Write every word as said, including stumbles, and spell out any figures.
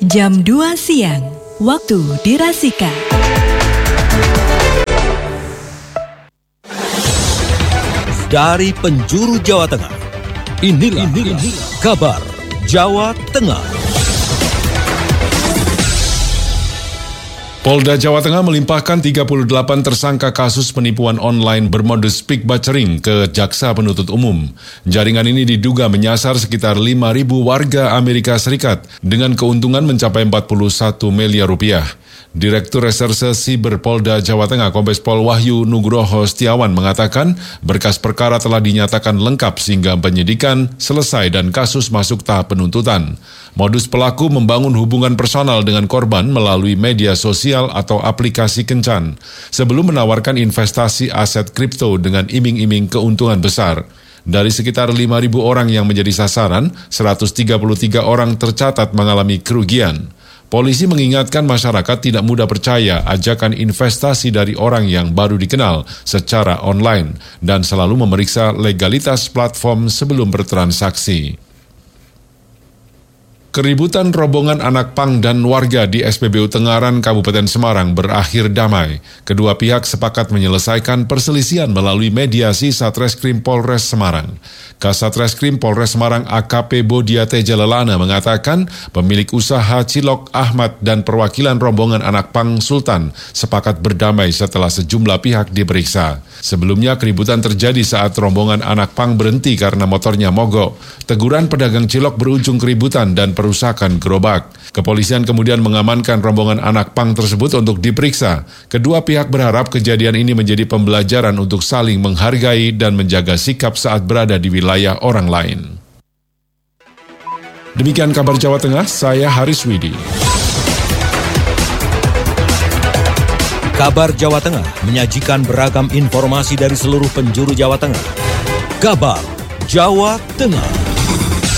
Jam dua siang, waktu dirasika. Dari penjuru Jawa Tengah, inilah, inilah kabar Jawa Tengah. Polda Jawa Tengah melimpahkan tiga puluh delapan tersangka kasus penipuan online bermodus speak butchering ke Jaksa Penuntut Umum. Jaringan ini diduga menyasar sekitar lima ribu warga Amerika Serikat dengan keuntungan mencapai empat puluh satu miliar rupiah. Direktur Reserse Siber Polda Jawa Tengah Kombes Pol Wahyu Nugroho Setiawan mengatakan berkas perkara telah dinyatakan lengkap sehingga penyidikan selesai dan kasus masuk tahap penuntutan. Modus pelaku membangun hubungan personal dengan korban melalui media sosial atau aplikasi kencan sebelum menawarkan investasi aset kripto dengan iming-iming keuntungan besar. Dari sekitar lima ribu orang yang menjadi sasaran, seratus tiga puluh tiga orang tercatat mengalami kerugian. Polisi mengingatkan masyarakat tidak mudah percaya ajakan investasi dari orang yang baru dikenal secara online dan selalu memeriksa legalitas platform sebelum bertransaksi. Keributan rombongan anak pang dan warga di S P B U Tengaran, Kabupaten Semarang berakhir damai. Kedua pihak sepakat menyelesaikan perselisihan melalui mediasi Satreskrim Polres Semarang. Kasatreskrim Polres Semarang A K P Bodia Teja Lelana mengatakan pemilik usaha Cilok Ahmad dan perwakilan rombongan anak pang Sultan sepakat berdamai setelah sejumlah pihak diperiksa. Sebelumnya keributan terjadi saat rombongan anak pang berhenti karena motornya mogok. Teguran pedagang cilok berujung keributan dan perusakan gerobak. Kepolisian kemudian mengamankan rombongan anak pang tersebut untuk diperiksa. Kedua pihak berharap kejadian ini menjadi pembelajaran untuk saling menghargai dan menjaga sikap saat berada di wilayah orang lain. Demikian kabar Jawa Tengah, saya Haris Widi. Kabar Jawa Tengah menyajikan beragam informasi dari seluruh penjuru Jawa Tengah. Kabar Jawa Tengah.